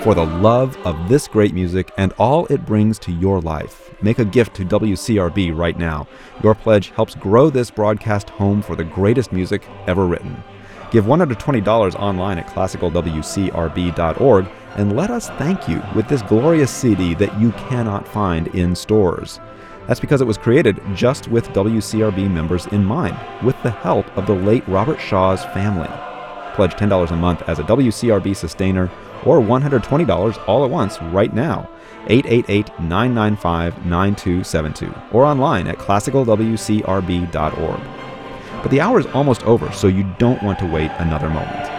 for the love of this great music and all it brings to your life. Make a gift to WCRB right now. Your pledge helps grow this broadcast home for the greatest music ever written. Give $120 online at classicalwcrb.org and let us thank you with this glorious CD that you cannot find in stores. That's because it was created just with WCRB members in mind, with the help of the late Robert Shaw's family. Pledge $10 a month as a WCRB sustainer or $120 all at once right now. 888-995-9272 or online at classicalwcrb.org. But the hour is almost over, so you don't want to wait another moment.